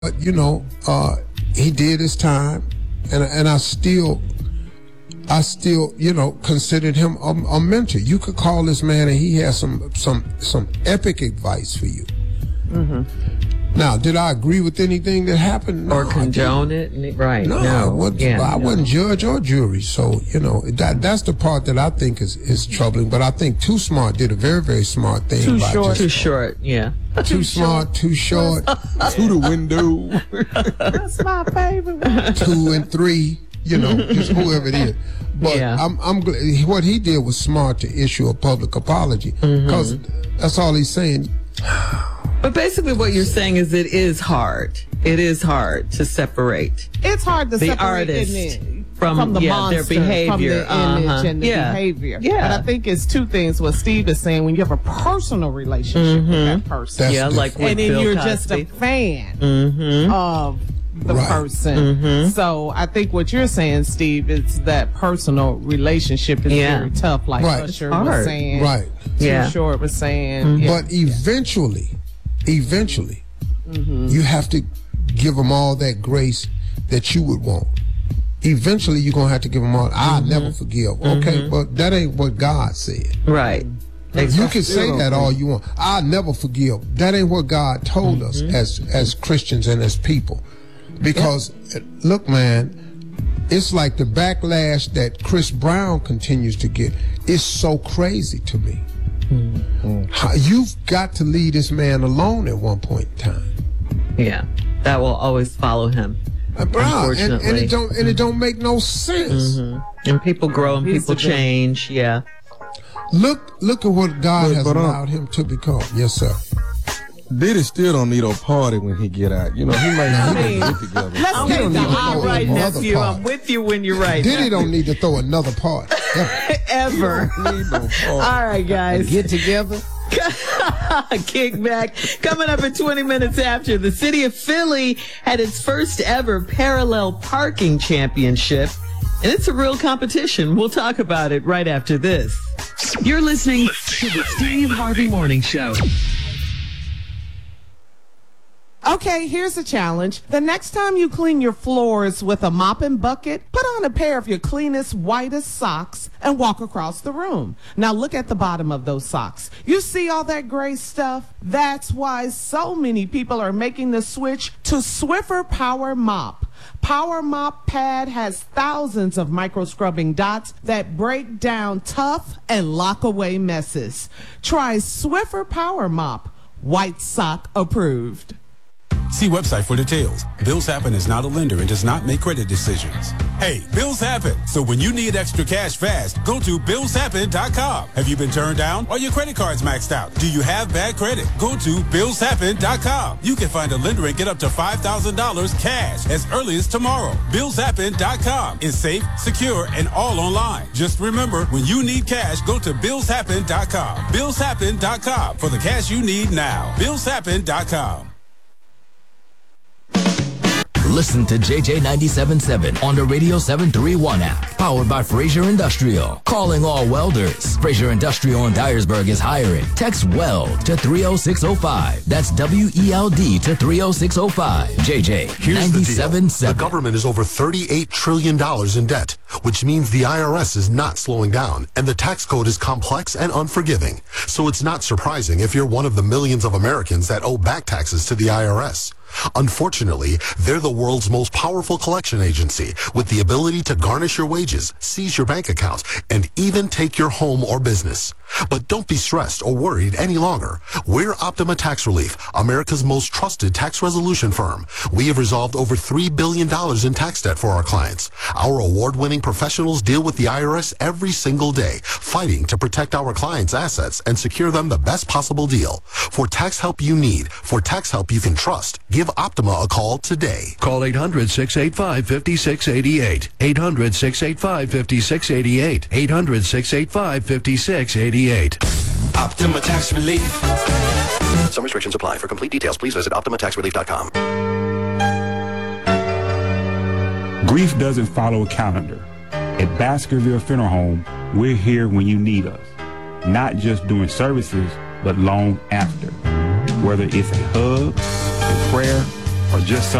But, he did his time, and I still, considered him a mentor. You could call this man, and he has some epic advice for you. Mm-hmm. Now, did I agree with anything that happened? No, or condone it? Right. No, I wasn't judge or jury. So, that's the part that I think is troubling. But I think Too Smart did a very, very smart thing. Too short, yeah. Too smart, too short, to the window. That's my favorite one. 2 and 3, just whoever it is. But yeah. I'm glad what he did was smart to issue a public apology, because that's all he's saying. But basically what you're saying is it is hard. It is hard to separate. It's hard to the separate artist from the monster, their behavior, from the image and the behavior. Yeah. But I think it's two things. What Steve is saying, when you have a personal relationship with that person, like with and then Bill you're Cosby. Just a fan of the person. So I think what you're saying, Steve, is that personal relationship is very tough. Like Usher was saying, Too Short was saying. But eventually, you have to give them all that grace that you would want. Eventually, you're going to have to give them all. I'll never forgive. Okay, but that ain't what God said. Right. You can say that all you want. I'll never forgive. That ain't what God told us as Christians and as people. Because, look, man, it's like the backlash that Chris Brown continues to get is so crazy to me. You've got to leave this man alone at one point in time. Yeah, that will always follow him. Unfortunately, and it don't make no sense. And people grow and people change. Yeah. Look at what God has allowed him to become. Yes, sir. Diddy still don't need a party when he get out. He might get together. Let's take the I'm right, nephew. I'm with you when you're right. Diddy don't need to throw another party. Ever. All right, guys. Get together. Kick back. Coming up in 20 minutes after, the city of Philly had its first ever parallel parking championship. And it's a real competition. We'll talk about it right after this. You're listening to the Steve Harvey Morning Show. Okay, here's a challenge. The next time you clean your floors with a mop and bucket, put on a pair of your cleanest, whitest socks and walk across the room. Now look at the bottom of those socks. You see all that gray stuff? That's why so many people are making the switch to Swiffer Power Mop. Power Mop Pad has thousands of micro scrubbing dots that break down tough and lock away messes. Try Swiffer Power Mop. White sock approved. See website for details. Bills Happen is not a lender and does not make credit decisions. Hey, bills happen. So when you need extra cash fast, go to BillsHappen.com. Have you been turned down? Are your credit cards maxed out? Do you have bad credit? Go to BillsHappen.com. You can find a lender and get up to $5,000 cash as early as tomorrow. BillsHappen.com is safe, secure, and all online. Just remember, when you need cash, go to BillsHappen.com. BillsHappen.com for the cash you need now. BillsHappen.com. Listen to JJ 97.7 on the Radio 731 app. Powered by Fraser Industrial. Calling all welders. Fraser Industrial in Dyersburg is hiring. Text WELD to 30605. That's WELD to 30605. JJ 97.7. The government is over $38 trillion in debt, which means the IRS is not slowing down, and the tax code is complex and unforgiving. So it's not surprising if you're one of the millions of Americans that owe back taxes to the IRS. Unfortunately, they're the world's most powerful collection agency with the ability to garnish your wages, seize your bank accounts, and even take your home or business. But don't be stressed or worried any longer. We're Optima Tax Relief, America's most trusted tax resolution firm. We have resolved over $3 billion in tax debt for our clients. Our award-winning professionals deal with the IRS every single day, fighting to protect our clients' assets and secure them the best possible deal. For tax help you need, for tax help you can trust, give Optima a call today. Call 800-685-5688. 800-685-5688. 800-685-5688. Optima Tax Relief. Some restrictions apply. For complete details, please visit OptimaTaxRelief.com. Grief doesn't follow a calendar. At Baskerville Funeral Home, we're here when you need us. Not just during services, but long after. Whether it's a hug, a prayer, or just